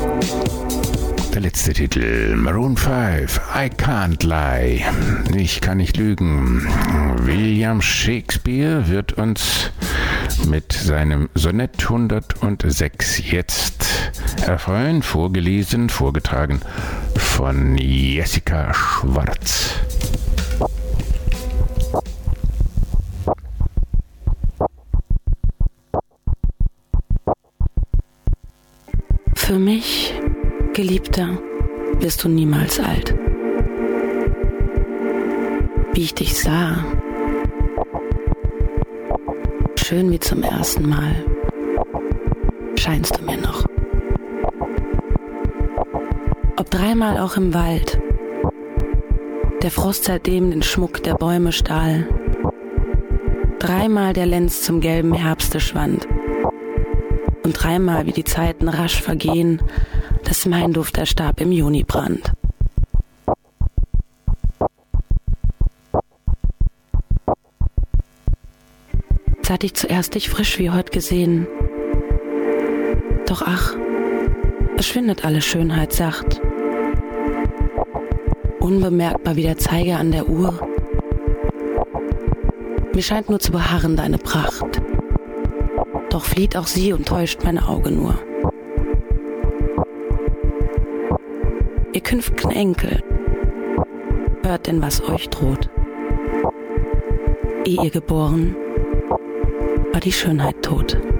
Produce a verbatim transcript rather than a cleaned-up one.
Der letzte Titel, Maroon fünf, I Can't Lie, ich kann nicht lügen. William Shakespeare wird uns mit seinem Sonett hundertsechs jetzt erfreuen, vorgelesen, vorgetragen von Jessica Schwarz. Für mich, Geliebter, wirst du niemals alt. Wie ich dich sah, schön wie zum ersten Mal, scheinst du mir noch. Ob dreimal auch im Wald, der Frost seitdem den Schmuck der Bäume stahl, dreimal der Lenz zum gelben Herbste schwand, und dreimal wie die Zeiten rasch vergehen, dass mein Duft erstarb im Junibrand. Seit ich zuerst dich frisch wie heut gesehen, doch ach, es schwindet alle Schönheit sacht, unbemerkbar wie der Zeiger an der Uhr. Mir scheint nur zu beharren deine Pracht, doch flieht auch sie und täuscht mein Auge nur. Ihr künftigen Enkel, hört denn, was euch droht. Ehe ihr geboren, war die Schönheit tot.